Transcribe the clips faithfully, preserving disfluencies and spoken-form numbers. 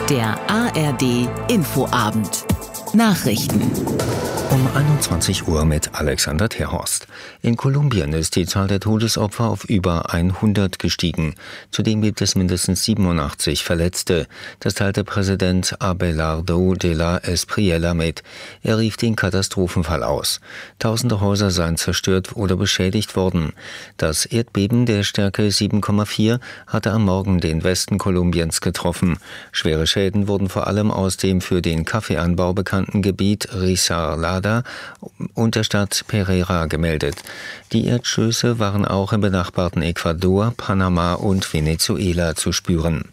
Der A R D Infoabend. Nachrichten. Um einundzwanzig Uhr mit Alexander Terhorst. In Kolumbien ist die Zahl der Todesopfer auf über hundert gestiegen. Zudem gibt es mindestens siebenundachtzig Verletzte. Das teilte Präsident Abelardo de la Espriella mit. Er rief den Katastrophenfall aus. Tausende Häuser seien zerstört oder beschädigt worden. Das Erdbeben der Stärke sieben Komma vier hatte am Morgen den Westen Kolumbiens getroffen. Schwere Schäden wurden vor allem aus dem für den Kaffeeanbau bekannten Gebiet Risaralda und der Stadt Pereira gemeldet. Die Erdstöße waren auch im benachbarten Ecuador, Panama und Venezuela zu spüren.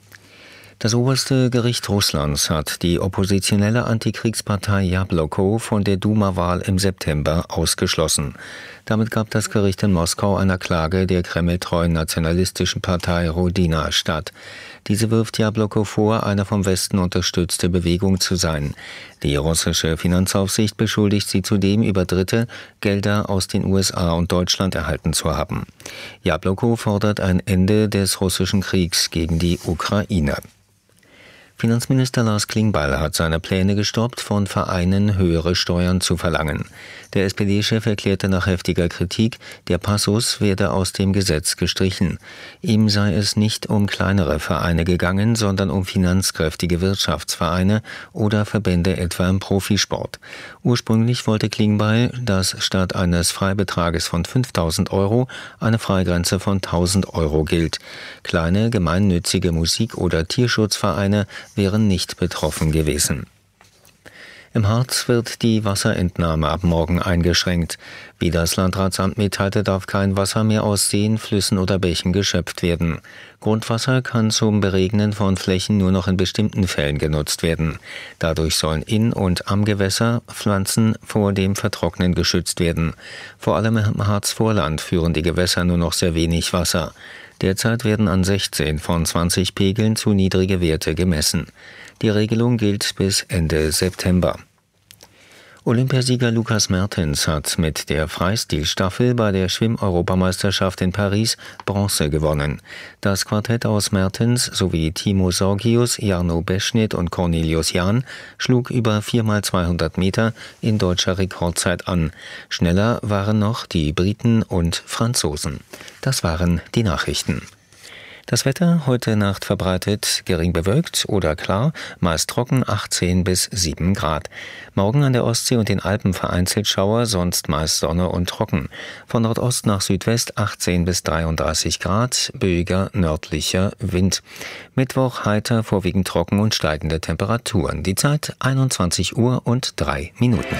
Das oberste Gericht Russlands hat die oppositionelle Antikriegspartei Jabloko von der Duma-Wahl im September ausgeschlossen. Damit gab das Gericht in Moskau einer Klage der kremltreuen nationalistischen Partei Rodina statt. Diese wirft Jabloko vor, eine vom Westen unterstützte Bewegung zu sein. Die russische Finanzaufsicht beschuldigt sie zudem, über Dritte Gelder aus den U S A und Deutschland erhalten zu haben. Jabloko fordert ein Ende des russischen Kriegs gegen die Ukraine. Finanzminister Lars Klingbeil hat seine Pläne gestoppt, von Vereinen höhere Steuern zu verlangen. Der S P D-Chef erklärte nach heftiger Kritik, der Passus werde aus dem Gesetz gestrichen. Ihm sei es nicht um kleinere Vereine gegangen, sondern um finanzkräftige Wirtschaftsvereine oder Verbände etwa im Profisport. Ursprünglich wollte Klingbeil, dass statt eines Freibetrages von fünftausend Euro eine Freigrenze von tausend Euro gilt. Kleine gemeinnützige Musik- oder Tierschutzvereine wären nicht betroffen gewesen. Im Harz wird die Wasserentnahme ab morgen eingeschränkt. Wie das Landratsamt mitteilte, darf kein Wasser mehr aus Seen, Flüssen oder Bächen geschöpft werden. Grundwasser kann zum Beregnen von Flächen nur noch in bestimmten Fällen genutzt werden. Dadurch sollen in und am Gewässer Pflanzen vor dem Vertrocknen geschützt werden. Vor allem im Harzvorland führen die Gewässer nur noch sehr wenig Wasser. Derzeit werden an sechzehn von zwanzig Pegeln zu niedrige Werte gemessen. Die Regelung gilt bis Ende September. Olympiasieger Lukas Mertens hat mit der Freistilstaffel bei der Schwimm-Europameisterschaft in Paris Bronze gewonnen. Das Quartett aus Mertens sowie Timo Sorgius, Jarno Beschnit und Cornelius Jahn schlug über vier mal zweihundert Meter in deutscher Rekordzeit an. Schneller waren noch die Briten und Franzosen. Das waren die Nachrichten. Das Wetter heute Nacht verbreitet gering bewölkt oder klar, meist trocken achtzehn bis sieben Grad. Morgen an der Ostsee und den Alpen vereinzelt Schauer, sonst meist Sonne und trocken. Von Nordost nach Südwest achtzehn bis dreiunddreißig Grad, böiger nördlicher Wind. Mittwoch heiter, vorwiegend trocken und steigende Temperaturen. Die Zeit einundzwanzig Uhr und drei Minuten.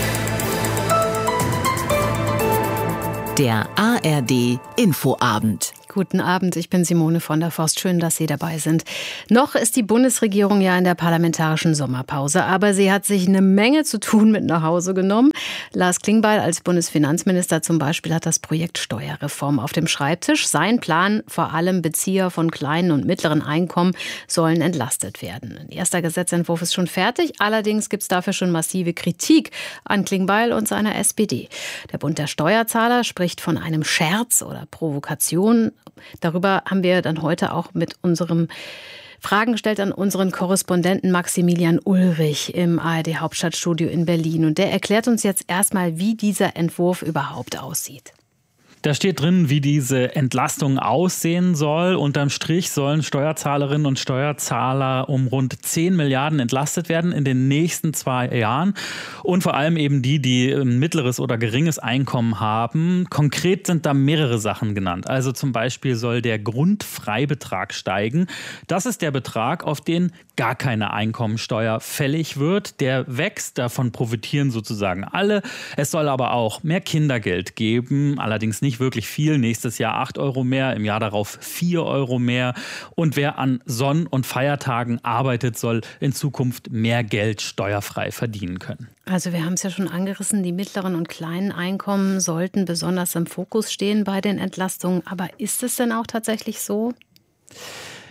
Der A R D Infoabend. Guten Abend, ich bin Simone von der Forst. Schön, dass Sie dabei sind. Noch ist die Bundesregierung ja in der parlamentarischen Sommerpause, aber sie hat sich eine Menge zu tun mit nach Hause genommen. Lars Klingbeil als Bundesfinanzminister zum Beispiel hat das Projekt Steuerreform auf dem Schreibtisch. Sein Plan, vor allem Bezieher von kleinen und mittleren Einkommen sollen entlastet werden. Ein erster Gesetzentwurf ist schon fertig, allerdings gibt es dafür schon massive Kritik an Klingbeil und seiner S P D. Der Bund der Steuerzahler spricht von einem Scherz oder Provokation. Darüber haben wir dann heute auch mit unserem Fragen gestellt an unseren Korrespondenten Maximilian Ulrich im A R D Hauptstadtstudio in Berlin. Und der erklärt uns jetzt erstmal, wie dieser Entwurf überhaupt aussieht. Da steht drin, wie diese Entlastung aussehen soll. Unterm Strich sollen Steuerzahlerinnen und Steuerzahler um rund zehn Milliarden entlastet werden in den nächsten zwei Jahren. Und vor allem eben die, die ein mittleres oder geringes Einkommen haben. Konkret sind da mehrere Sachen genannt. Also zum Beispiel soll der Grundfreibetrag steigen. Das ist der Betrag, auf den gar keine Einkommensteuer fällig wird. Der wächst, davon profitieren sozusagen alle. Es soll aber auch mehr Kindergeld geben, allerdings nicht wirklich viel. Nächstes Jahr acht Euro mehr, im Jahr darauf vier Euro mehr. Und wer an Sonn- und Feiertagen arbeitet, soll in Zukunft mehr Geld steuerfrei verdienen können. Also wir haben es ja schon angerissen, die mittleren und kleinen Einkommen sollten besonders im Fokus stehen bei den Entlastungen. Aber ist es denn auch tatsächlich so?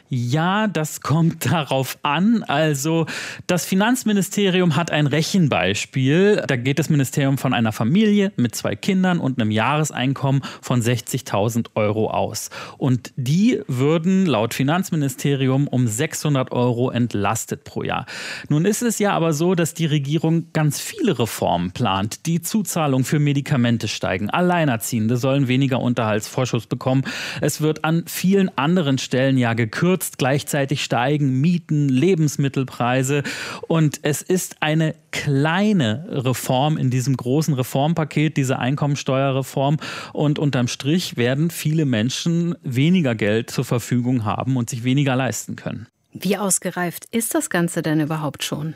Ja, das kommt darauf an. Also das Finanzministerium hat ein Rechenbeispiel. Da geht das Ministerium von einer Familie mit zwei Kindern und einem Jahreseinkommen von sechzigtausend Euro aus. Und die würden laut Finanzministerium um sechshundert Euro entlastet pro Jahr. Nun ist es ja aber so, dass die Regierung ganz viele Reformen plant. Die Zuzahlung für Medikamente steigen. Alleinerziehende sollen weniger Unterhaltsvorschuss bekommen. Es wird an vielen anderen Stellen ja gekürzt. Gleichzeitig steigen Mieten, Lebensmittelpreise und es ist eine kleine Reform in diesem großen Reformpaket, diese Einkommensteuerreform, und unterm Strich werden viele Menschen weniger Geld zur Verfügung haben und sich weniger leisten können. Wie ausgereift ist das Ganze denn überhaupt schon?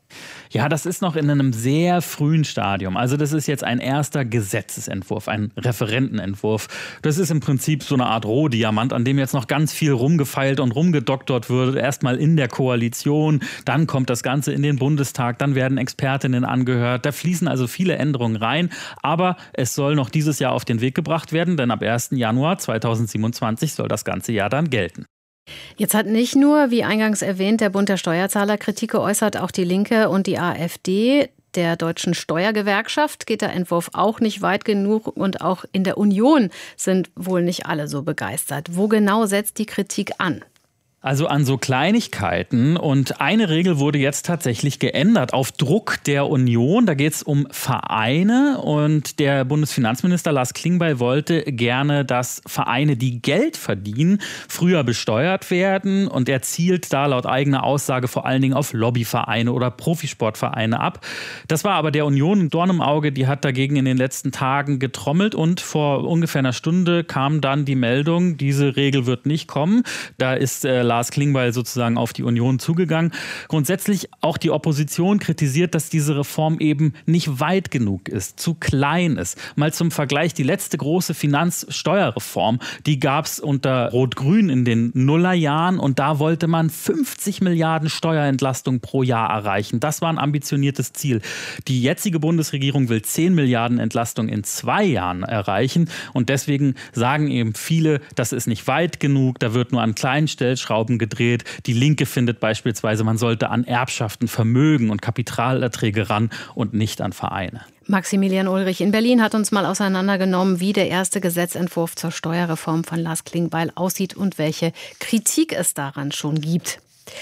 Ja, das ist noch in einem sehr frühen Stadium. Also das ist jetzt ein erster Gesetzesentwurf, ein Referentenentwurf. Das ist im Prinzip so eine Art Rohdiamant, an dem jetzt noch ganz viel rumgefeilt und rumgedoktert wird. Erstmal in der Koalition, dann kommt das Ganze in den Bundestag, dann werden Expertinnen angehört. Da fließen also viele Änderungen rein. Aber es soll noch dieses Jahr auf den Weg gebracht werden, denn ab ersten Januar zweitausendsiebenundzwanzig soll das ganze Jahr dann gelten. Jetzt hat nicht nur, wie eingangs erwähnt, der Bund der Steuerzahler Kritik geäußert, auch die Linke und die AfD. Der Deutschen Steuergewerkschaft geht der Entwurf auch nicht weit genug und auch in der Union sind wohl nicht alle so begeistert. Wo genau setzt die Kritik an? Also an so Kleinigkeiten, und eine Regel wurde jetzt tatsächlich geändert auf Druck der Union. Da geht es um Vereine und der Bundesfinanzminister Lars Klingbeil wollte gerne, dass Vereine, die Geld verdienen, früher besteuert werden, und er zielt da laut eigener Aussage vor allen Dingen auf Lobbyvereine oder Profisportvereine ab. Das war aber der Union ein Dorn im Auge, die hat dagegen in den letzten Tagen getrommelt und vor ungefähr einer Stunde kam dann die Meldung, diese Regel wird nicht kommen. Da ist äh, Lars Klingbeil sozusagen auf die Union zugegangen. Grundsätzlich auch die Opposition kritisiert, dass diese Reform eben nicht weit genug ist, zu klein ist. Mal zum Vergleich, die letzte große Finanzsteuerreform, die gab es unter Rot-Grün in den Nullerjahren, und da wollte man fünfzig Milliarden Steuerentlastung pro Jahr erreichen. Das war ein ambitioniertes Ziel. Die jetzige Bundesregierung will zehn Milliarden Entlastung in zwei Jahren erreichen, und deswegen sagen eben viele, das ist nicht weit genug, da wird nur an kleinen Stellschrauben gedreht. Die Linke findet beispielsweise, man sollte an Erbschaften, Vermögen und Kapitalerträge ran und nicht an Vereine. Maximilian Ulrich in Berlin hat uns mal auseinandergenommen, wie der erste Gesetzentwurf zur Steuerreform von Lars Klingbeil aussieht und welche Kritik es daran schon gibt.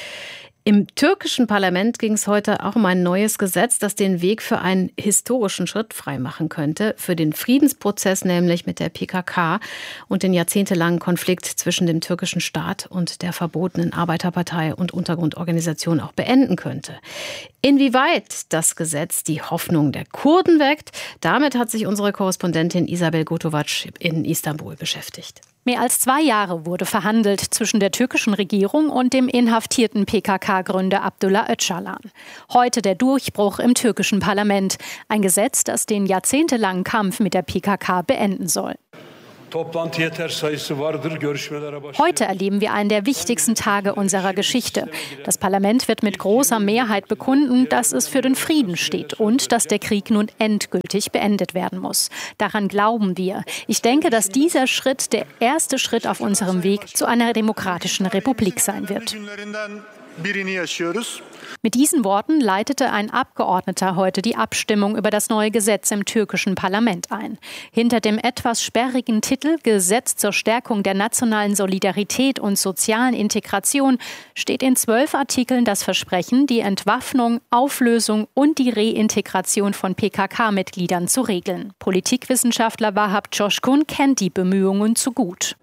Im türkischen Parlament ging es heute auch um ein neues Gesetz, das den Weg für einen historischen Schritt freimachen könnte. Für den Friedensprozess nämlich mit der P K K und den jahrzehntelangen Konflikt zwischen dem türkischen Staat und der verbotenen Arbeiterpartei und Untergrundorganisation auch beenden könnte. Inwieweit das Gesetz die Hoffnung der Kurden weckt, damit hat sich unsere Korrespondentin Isabel Gotovac in Istanbul beschäftigt. Mehr als zwei Jahre wurde verhandelt zwischen der türkischen Regierung und dem inhaftierten P K K-Gründer Abdullah Öcalan. Heute der Durchbruch im türkischen Parlament. Ein Gesetz, das den jahrzehntelangen Kampf mit der P K K beenden soll. Heute erleben wir einen der wichtigsten Tage unserer Geschichte. Das Parlament wird mit großer Mehrheit bekunden, dass es für den Frieden steht und dass der Krieg nun endgültig beendet werden muss. Daran glauben wir. Ich denke, dass dieser Schritt der erste Schritt auf unserem Weg zu einer demokratischen Republik sein wird. Mit diesen Worten leitete ein Abgeordneter heute die Abstimmung über das neue Gesetz im türkischen Parlament ein. Hinter dem etwas sperrigen Titel Gesetz zur Stärkung der nationalen Solidarität und sozialen Integration steht in zwölf Artikeln das Versprechen, die Entwaffnung, Auflösung und die Reintegration von P K K-Mitgliedern zu regeln. Politikwissenschaftler Vahap Coşkun kennt die Bemühungen zu gut.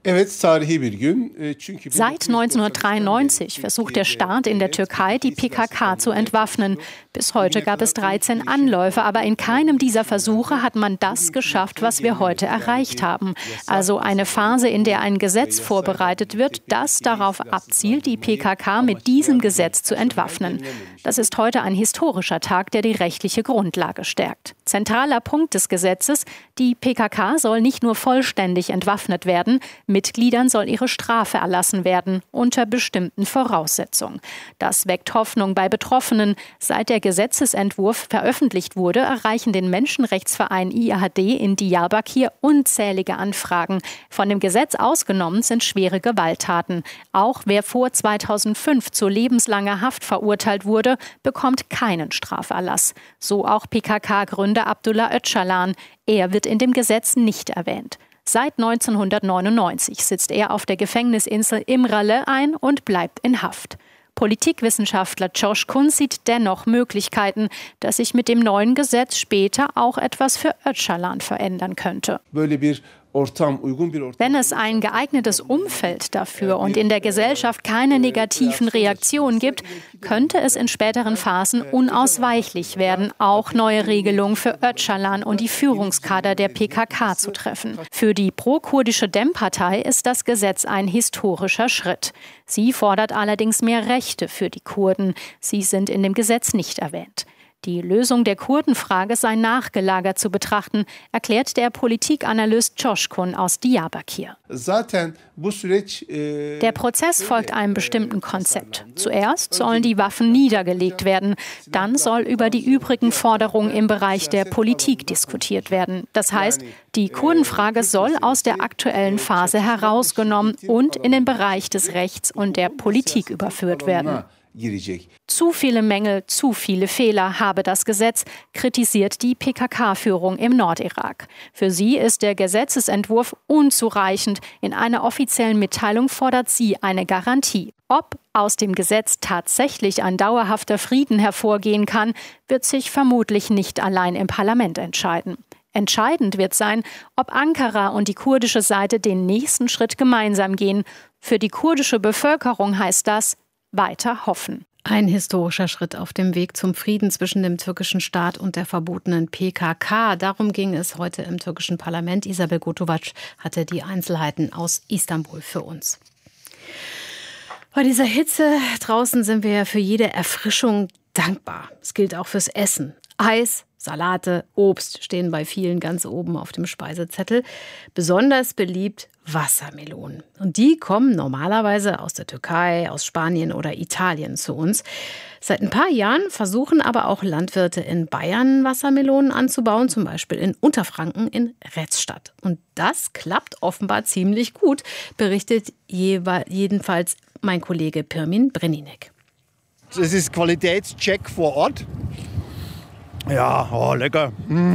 Seit neunzehnhundertdreiundneunzig versucht der Staat in der Türkei, die P K K zu entwaffnen. Bis heute gab es dreizehn Anläufe, aber in keinem dieser Versuche hat man das geschafft, was wir heute erreicht haben. Also eine Phase, in der ein Gesetz vorbereitet wird, das darauf abzielt, die P K K mit diesem Gesetz zu entwaffnen. Das ist heute ein historischer Tag, der die rechtliche Grundlage stärkt. Zentraler Punkt des Gesetzes: Die P K K soll nicht nur vollständig entwaffnet werden, Mitgliedern soll ihre Strafe erlassen werden, unter bestimmten Voraussetzungen. Das weckt Hoffnung bei bei Betroffenen. Seit der Gesetzesentwurf veröffentlicht wurde, erreichen den Menschenrechtsverein I A H D in Diyarbakir unzählige Anfragen. Von dem Gesetz ausgenommen sind schwere Gewalttaten. Auch wer vor zweitausendfünf zu lebenslanger Haft verurteilt wurde, bekommt keinen Straferlass. So auch P K K-Gründer Abdullah Öcalan. Er wird in dem Gesetz nicht erwähnt. Seit neunzehnhundertneunundneunzig sitzt er auf der Gefängnisinsel İmralı ein und bleibt in Haft. Politikwissenschaftler Coşkun sieht dennoch Möglichkeiten, dass sich mit dem neuen Gesetz später auch etwas für Öcalan verändern könnte. Wenn es ein geeignetes Umfeld dafür und in der Gesellschaft keine negativen Reaktionen gibt, könnte es in späteren Phasen unausweichlich werden, auch neue Regelungen für Öcalan und die Führungskader der P K K zu treffen. Für die pro-kurdische Dem-Partei ist das Gesetz ein historischer Schritt. Sie fordert allerdings mehr Rechte für die Kurden. Sie sind in dem Gesetz nicht erwähnt. Die Lösung der Kurdenfrage sei nachgelagert zu betrachten, erklärt der Politikanalyst Coşkun aus Diyarbakir. Der Prozess folgt einem bestimmten Konzept. Zuerst sollen die Waffen niedergelegt werden. Dann soll über die übrigen Forderungen im Bereich der Politik diskutiert werden. Das heißt, die Kurdenfrage soll aus der aktuellen Phase herausgenommen und in den Bereich des Rechts und der Politik überführt werden. Zu viele Mängel, zu viele Fehler habe das Gesetz, kritisiert die P K K-Führung im Nordirak. Für sie ist der Gesetzesentwurf unzureichend. In einer offiziellen Mitteilung fordert sie eine Garantie. Ob aus dem Gesetz tatsächlich ein dauerhafter Frieden hervorgehen kann, wird sich vermutlich nicht allein im Parlament entscheiden. Entscheidend wird sein, ob Ankara und die kurdische Seite den nächsten Schritt gemeinsam gehen. Für die kurdische Bevölkerung heißt das, weiter hoffen. Ein historischer Schritt auf dem Weg zum Frieden zwischen dem türkischen Staat und der verbotenen P K K. Darum ging es heute im türkischen Parlament. Isabel Gotovac hatte die Einzelheiten aus Istanbul für uns. Bei dieser Hitze draußen sind wir ja für jede Erfrischung dankbar. Es gilt auch fürs Essen. Eis, Salate, Obst stehen bei vielen ganz oben auf dem Speisezettel. Besonders beliebt Wassermelonen. Und die kommen normalerweise aus der Türkei, aus Spanien oder Italien zu uns. Seit ein paar Jahren versuchen aber auch Landwirte in Bayern Wassermelonen anzubauen, zum Beispiel in Unterfranken in Retzstadt. Und das klappt offenbar ziemlich gut, berichtet jedenfalls mein Kollege Pirmin Breninek. Das ist Qualitätscheck vor Ort. Ja, oh, lecker.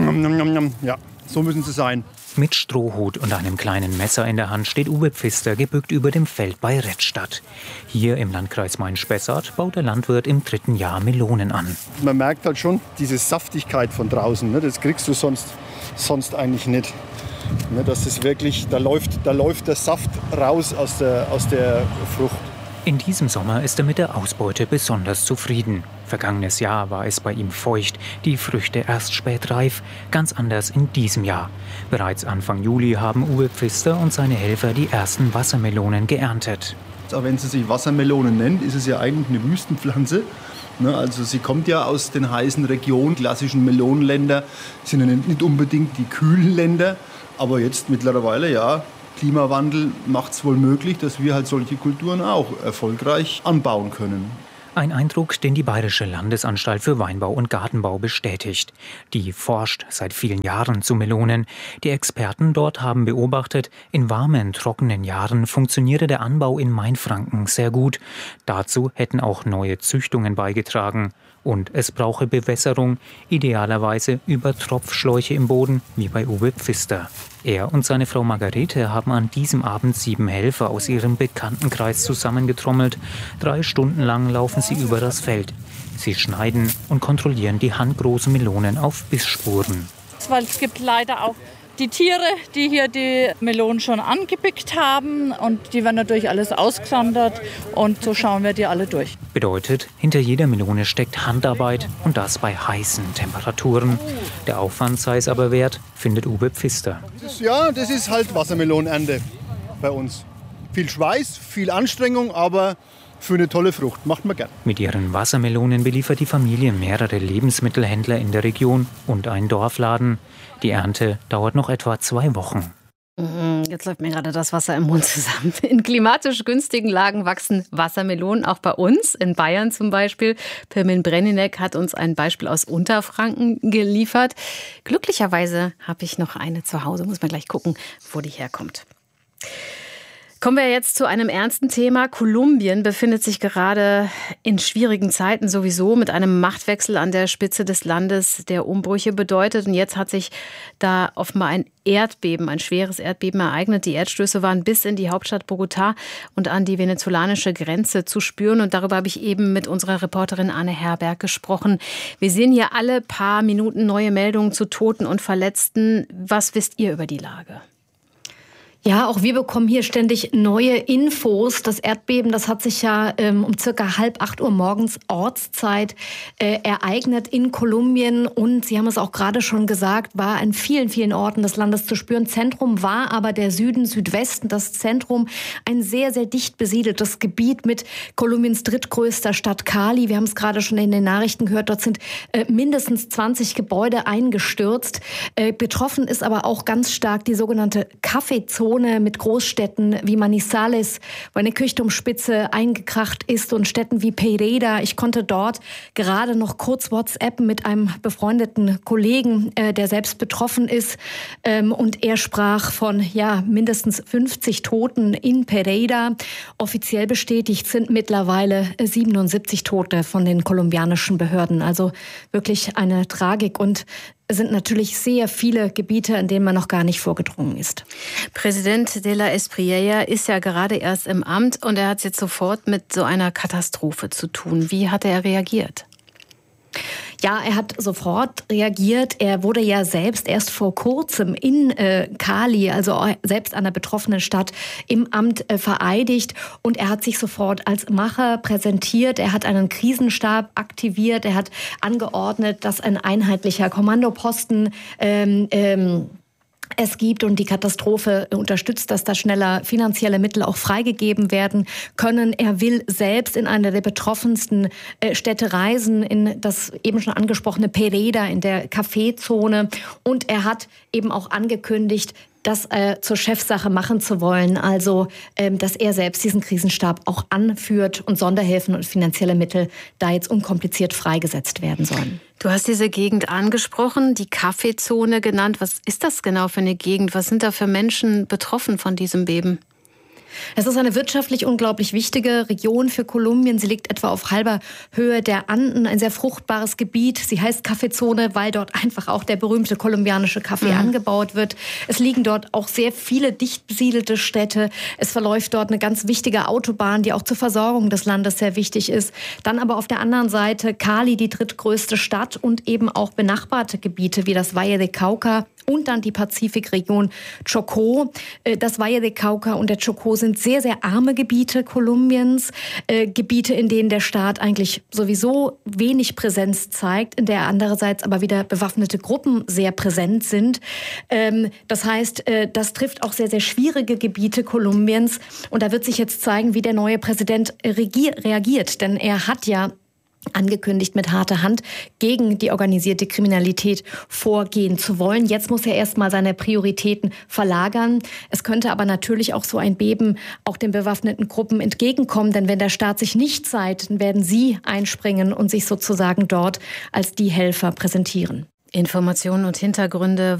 Mm, ja, so müssen sie sein. Mit Strohhut und einem kleinen Messer in der Hand steht Uwe Pfister gebückt über dem Feld bei Retzstadt. Hier im Landkreis Main-Spessart baut der Landwirt im dritten Jahr Melonen an. Man merkt halt schon diese Saftigkeit von draußen. Ne? Das kriegst du sonst, sonst eigentlich nicht. Ne? Das ist wirklich, da läuft, da läuft der Saft raus aus der, aus der Frucht. In diesem Sommer ist er mit der Ausbeute besonders zufrieden. Vergangenes Jahr war es bei ihm feucht, die Früchte erst spät reif, ganz anders in diesem Jahr. Bereits Anfang Juli haben Uwe Pfister und seine Helfer die ersten Wassermelonen geerntet. Auch wenn sie sich Wassermelonen nennt, ist es ja eigentlich eine Wüstenpflanze. Also sie kommt ja aus den heißen Regionen, klassischen Melonenländer, sind ja nicht unbedingt die kühlen Länder, aber jetzt mittlerweile ja. Klimawandel macht es wohl möglich, dass wir halt solche Kulturen auch erfolgreich anbauen können. Ein Eindruck, den die Bayerische Landesanstalt für Weinbau und Gartenbau bestätigt. Die forscht seit vielen Jahren zu Melonen. Die Experten dort haben beobachtet, in warmen, trockenen Jahren funktioniere der Anbau in Mainfranken sehr gut. Dazu hätten auch neue Züchtungen beigetragen. Und es brauche Bewässerung, idealerweise über Tropfschläuche im Boden, wie bei Uwe Pfister. Er und seine Frau Margarete haben an diesem Abend sieben Helfer aus ihrem Bekanntenkreis zusammengetrommelt. Drei Stunden lang laufen sie über das Feld. Sie schneiden und kontrollieren die handgroßen Melonen auf Bissspuren. Weil es gibt leider auch die Tiere, die hier die Melonen schon angepickt haben, und die werden natürlich alles ausgesondert, und so schauen wir die alle durch. Bedeutet, hinter jeder Melone steckt Handarbeit, und das bei heißen Temperaturen. Der Aufwand sei es aber wert, findet Uwe Pfister. Ja, das ist halt Wassermelonenernte bei uns. Viel Schweiß, viel Anstrengung, aber für eine tolle Frucht. Macht man gern. Mit ihren Wassermelonen beliefert die Familie mehrere Lebensmittelhändler in der Region und einen Dorfladen. Die Ernte dauert noch etwa zwei Wochen. Jetzt läuft mir gerade das Wasser im Mund zusammen. In klimatisch günstigen Lagen wachsen Wassermelonen, auch bei uns, in Bayern zum Beispiel. Pirmin Breninek hat uns ein Beispiel aus Unterfranken geliefert. Glücklicherweise habe ich noch eine zu Hause, muss man gleich gucken, wo die herkommt. Kommen wir jetzt zu einem ernsten Thema. Kolumbien befindet sich gerade in schwierigen Zeiten sowieso mit einem Machtwechsel an der Spitze des Landes, der Umbrüche bedeutet. Und jetzt hat sich da offenbar ein Erdbeben, ein schweres Erdbeben ereignet. Die Erdstöße waren bis in die Hauptstadt Bogotá und an die venezolanische Grenze zu spüren. Und darüber habe ich eben mit unserer Reporterin Anne Herberg gesprochen. Wir sehen hier alle paar Minuten neue Meldungen zu Toten und Verletzten. Was wisst ihr über die Lage? Ja, auch wir bekommen hier ständig neue Infos. Das Erdbeben, das hat sich ja ähm, um circa halb acht Uhr morgens Ortszeit äh, ereignet in Kolumbien. Und Sie haben es auch gerade schon gesagt, war an vielen, vielen Orten des Landes zu spüren. Zentrum war aber der Süden, Südwesten. Das Zentrum, ein sehr, sehr dicht besiedeltes Gebiet mit Kolumbiens drittgrößter Stadt Cali. Wir haben es gerade schon in den Nachrichten gehört. Dort sind äh, mindestens zwanzig Gebäude eingestürzt. Äh, betroffen ist aber auch ganz stark die sogenannte Kaffeezone mit Großstädten wie Manizales, wo eine Kirchturmspitze eingekracht ist, und Städten wie Pereira. Ich konnte dort gerade noch kurz WhatsAppen mit einem befreundeten Kollegen, äh, der selbst betroffen ist. Ähm, und er sprach von ja mindestens fünfzig Toten in Pereira. Offiziell bestätigt sind mittlerweile siebenundsiebzig Tote von den kolumbianischen Behörden. Also wirklich eine Tragik, und es sind natürlich sehr viele Gebiete, in denen man noch gar nicht vorgedrungen ist. Präsident de la Espriella ist ja gerade erst im Amt, und er hat jetzt sofort mit so einer Katastrophe zu tun. Wie hat er reagiert? Ja, er hat sofort reagiert. Er wurde ja selbst erst vor kurzem in äh, Cali, also selbst einer betroffenen Stadt, im Amt äh, vereidigt. Und er hat sich sofort als Macher präsentiert. Er hat einen Krisenstab aktiviert. Er hat angeordnet, dass ein einheitlicher Kommandoposten ähm, ähm, es gibt und die Katastrophe unterstützt, dass da schneller finanzielle Mittel auch freigegeben werden können. Er will selbst in eine der betroffensten Städte reisen, in das eben schon angesprochene Pereira, in der Kaffeezone. Und er hat eben auch angekündigt, das äh, zur Chefsache machen zu wollen. Also, ähm, dass er selbst diesen Krisenstab auch anführt und Sonderhilfen und finanzielle Mittel da jetzt unkompliziert freigesetzt werden sollen. Du hast diese Gegend angesprochen, die Kaffeezone genannt. Was ist das genau für eine Gegend? Was sind da für Menschen betroffen von diesem Beben? Es ist eine wirtschaftlich unglaublich wichtige Region für Kolumbien. Sie liegt etwa auf halber Höhe der Anden, ein sehr fruchtbares Gebiet. Sie heißt Kaffeezone, weil dort einfach auch der berühmte kolumbianische Kaffee mhm. angebaut wird. Es liegen dort auch sehr viele dicht besiedelte Städte. Es verläuft dort eine ganz wichtige Autobahn, die auch zur Versorgung des Landes sehr wichtig ist. Dann aber auf der anderen Seite Cali, die drittgrößte Stadt, und eben auch benachbarte Gebiete wie das Valle de Cauca. Und dann die Pazifikregion Chocó. Das Valle de Cauca und der Chocó sind sehr, sehr arme Gebiete Kolumbiens. Äh, Gebiete, in denen der Staat eigentlich sowieso wenig Präsenz zeigt, in der andererseits aber wieder bewaffnete Gruppen sehr präsent sind. Ähm, das heißt, äh, das trifft auch sehr, sehr schwierige Gebiete Kolumbiens. Und da wird sich jetzt zeigen, wie der neue Präsident regier- reagiert. Denn er hat ja angekündigt, mit harter Hand gegen die organisierte Kriminalität vorgehen zu wollen. Jetzt muss er erstmal seine Prioritäten verlagern. Es könnte aber natürlich auch so ein Beben auch den bewaffneten Gruppen entgegenkommen, denn wenn der Staat sich nicht zeigt, dann werden sie einspringen und sich sozusagen dort als die Helfer präsentieren. Informationen und Hintergründe